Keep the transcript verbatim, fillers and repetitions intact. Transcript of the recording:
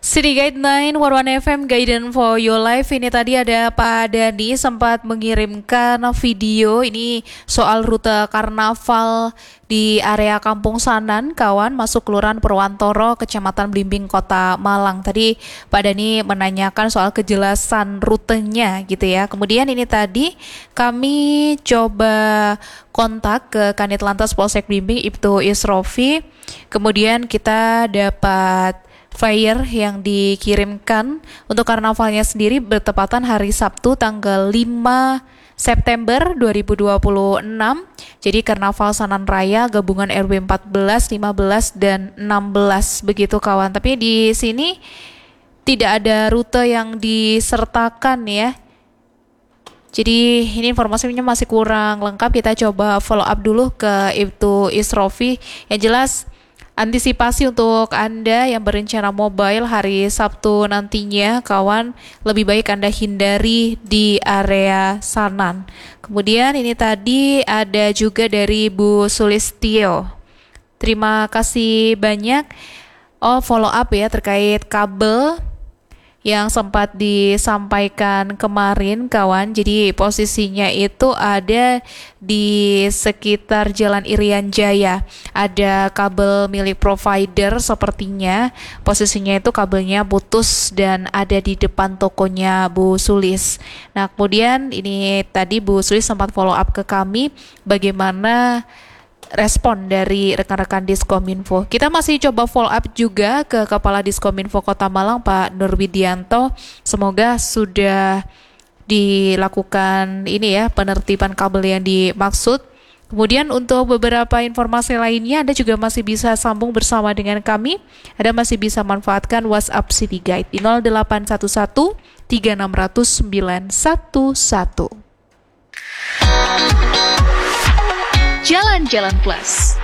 City Guide sembilan satu satu F M Guidance for Your Life. Ini tadi ada Pak Dani sempat mengirimkan video ini soal rute karnaval di area Kampung Sanan, kawan, masuk Kelurahan Purwantoro, Kecamatan Blimbing, Kota Malang. Tadi Pak Dani menanyakan soal kejelasan rutenya gitu ya. Kemudian ini tadi kami coba kontak ke Kanit Lantas Polsek Blimbing, Ibtu Isrofi. Kemudian kita dapat flyer yang dikirimkan untuk karnavalnya sendiri bertepatan hari Sabtu tanggal lima September dua ribu dua puluh enam. Jadi Karnaval Sanan Raya gabungan R W empat belas, lima belas dan enam belas begitu kawan. Tapi di sini tidak ada rute yang disertakan ya. Jadi ini informasinya masih kurang lengkap. Kita coba follow up dulu ke Ibtu Isrofi. Yang jelas antisipasi untuk Anda yang berencana mobile hari Sabtu nantinya, kawan, lebih baik Anda hindari di area Sanan. Kemudian ini tadi ada juga dari Bu Sulistio. Terima kasih banyak. Oh, follow up ya terkait kabel yang sempat disampaikan kemarin, kawan. Jadi posisinya itu ada di sekitar Jalan Irian Jaya. Ada kabel milik provider sepertinya. Posisinya itu kabelnya putus dan ada di depan tokonya Bu Sulis. Nah, kemudian ini tadi Bu Sulis sempat follow up ke kami bagaimana respon dari rekan-rekan Diskominfo. Kita masih coba follow up juga ke Kepala Diskominfo Kota Malang, Pak Nurwidianto. Semoga sudah dilakukan ini ya, penertiban kabel yang dimaksud. Kemudian untuk beberapa informasi lainnya Anda juga masih bisa sambung bersama dengan kami. Anda masih bisa manfaatkan WhatsApp City Guide di nol delapan satu satu tiga enam nol nol sembilan satu satu. Jalan-Jalan Plus.